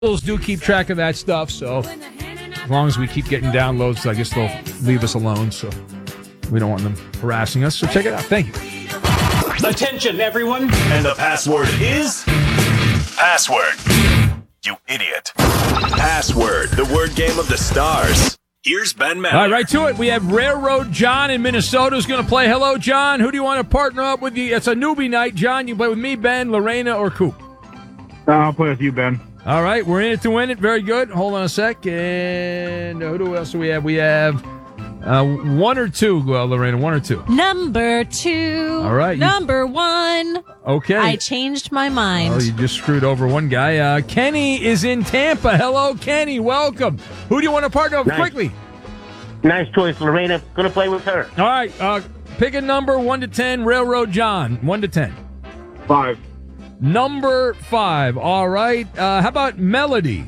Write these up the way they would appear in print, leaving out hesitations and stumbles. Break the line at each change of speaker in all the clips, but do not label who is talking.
do keep track of that stuff, so as long as we keep getting downloads, I guess they'll leave us alone, so we don't want them harassing us. So check it out. Thank you.
Attention, everyone. And the password is...
Password. You idiot. Password, the word game of the stars. Here's Ben Miller.
All right, right to it. We have Railroad John in Minnesota who's going to play. Hello, John. Who do you want to partner up with? It's a newbie night. John, you play with me, Ben, Lorena, or Coop?
I'll play with you, Ben.
All right, we're in it to win it. Very good. Hold on a sec. And who else do we have? We have one or two, Lorena, one or two.
Number 2.
All right.
Number 1.
Okay.
I changed my mind.
Oh, you just screwed over one guy. Kenny is in Tampa. Hello, Kenny. Welcome. Who do you want to partner up quickly?
Nice choice, Lorena. Going to play with her.
All right. Pick a number 1 to 10. Railroad John, 1 to 10.
5.
Number 5. All right. How about melody?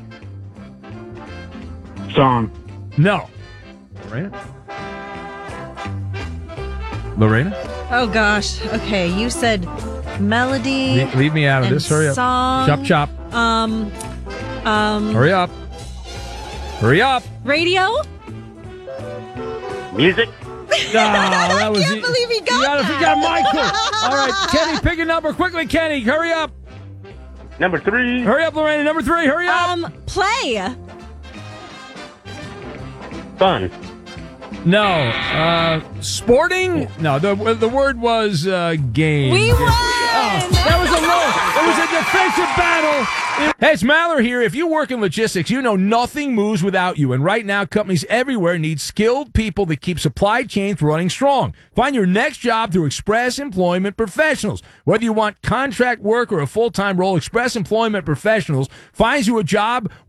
Song.
No. Lorena?
Oh, gosh. Okay, you said melody.
Leave me out of this. Hurry up.
Song.
Chop, chop. Hurry up. Hurry up.
Radio?
Music?
No, that was
I can't believe he got that.
You got Michael. All right, Kenny, pick a number quickly. Kenny, hurry up.
Number 3.
Hurry up, Lorena. Number 3, hurry up.
Play.
Fun.
No. Sporting? No, the word was game.
We won.
That was it was a defensive battle. Hey, it's Maller here. If you work in logistics, you know nothing moves without you. And right now, companies everywhere need skilled people that keep supply chains running strong. Find your next job through Express Employment Professionals. Whether you want contract work or a full-time role, Express Employment Professionals finds you a job